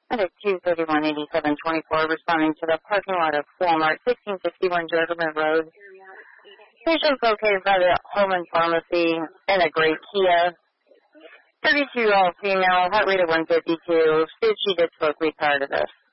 At 2318724, responding to the parking lot of Walmart, 1661 Jordan Road. Patient's located by the home and pharmacy in a gray Kia. 32-year-old female, heart rate of 152. See if she did smoke weed prior to this.